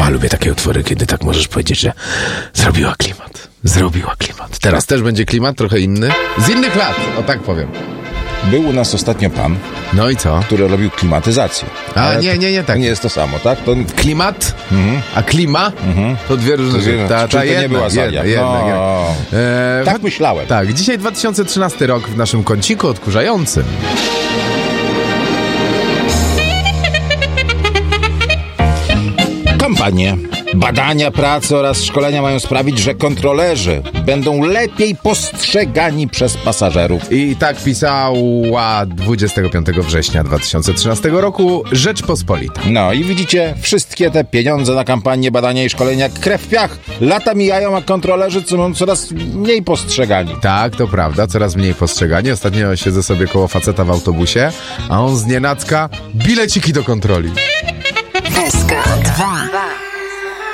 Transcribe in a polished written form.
lubię takie utwory, kiedy tak możesz powiedzieć, że zrobiła klimat. Zrobiła klimat. Teraz też będzie klimat trochę inny. Z innych lat, o tak powiem. Był u nas ostatnio pan, No i co? który robił klimatyzację. A, Ale nie, tak. Nie jest to samo, tak? To... Klimat, a klima to dwie różne rzeczy. Czyli to nie była Zalia. Tak myślałem. Tak, dzisiaj 2013 rok w naszym kąciku odkurzającym. Kampanie, badania, prace oraz szkolenia mają sprawić, że kontrolerzy będą lepiej postrzegani przez pasażerów. I tak pisała 25 września 2013 roku Rzeczpospolita. No i widzicie, wszystkie te pieniądze na kampanię, badania i szkolenia jak krew w piach. Lata mijają, a kontrolerzy są coraz mniej postrzegani. Tak, to prawda, coraz mniej postrzegani. Ostatnio siedzę sobie koło faceta w autobusie, a on znienacka bileciki do kontroli. SK 2.